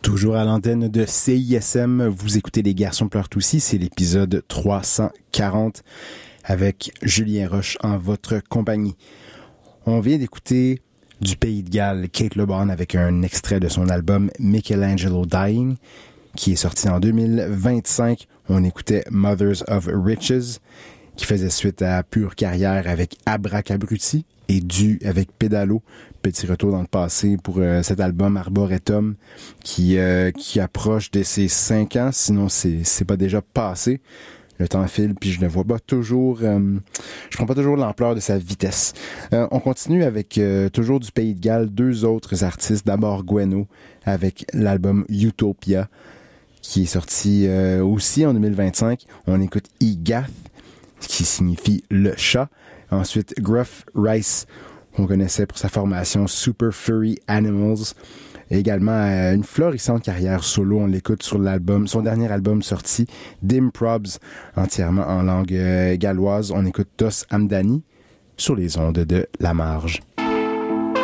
Toujours à l'antenne de CISM, vous écoutez Les Garçons pleurent aussi, c'est l'épisode 340 avec Julien Roche en votre compagnie. On vient d'écouter du Pays de Galles, Kate Le Bon avec un extrait de son album Michelangelo Dying, qui est sorti en 2025. On écoutait Mothers of Riches, qui faisait suite à Pure Carrière avec Abracabruti et Dû avec Pédalo. Petit retour dans le passé pour cet album Arboretum qui approche de ses 5 ans, sinon c'est pas déjà passé. Le temps file, puis je ne vois pas toujours, je prends pas toujours l'ampleur de sa vitesse. On continue avec toujours du Pays de Galles, 2 autres artistes. D'abord Gweno avec l'album Utopia, qui est sorti aussi en 2025. On écoute Igath, qui signifie le chat. Ensuite Gruff Rice, qu'on connaissait pour sa formation Super Furry Animals. Et également une florissante carrière solo. On l'écoute sur l'album, son dernier album sorti, Dim Probs, entièrement en langue galloise. On écoute Dos Amdani sur les ondes de La Marge.